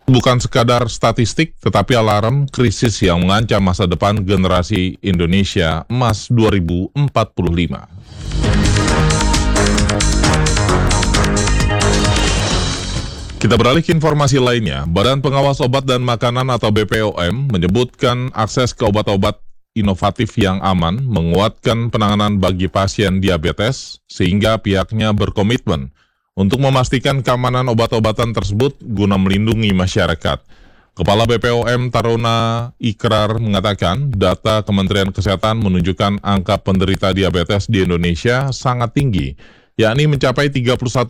Bukan sekadar statistik, tetapi alarm krisis yang mengancam masa depan generasi Indonesia Emas 2045. Kita beralih ke informasi lainnya. Badan Pengawas Obat dan Makanan atau BPOM menyebutkan akses ke obat-obat inovatif yang aman menguatkan penanganan bagi pasien diabetes, sehingga pihaknya berkomitmen untuk memastikan keamanan obat-obatan tersebut guna melindungi masyarakat. Kepala BPOM Taruna Ikrar mengatakan data Kementerian Kesehatan menunjukkan angka penderita diabetes di Indonesia sangat tinggi, yakni mencapai 31